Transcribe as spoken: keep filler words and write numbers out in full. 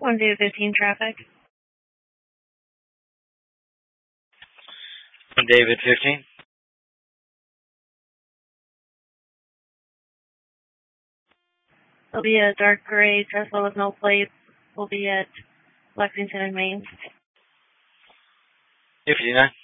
one David fifteen traffic. one David fifteen. It'll be a dark gray Tesla with no plates. We'll be at Lexington and Main. fifty-nine.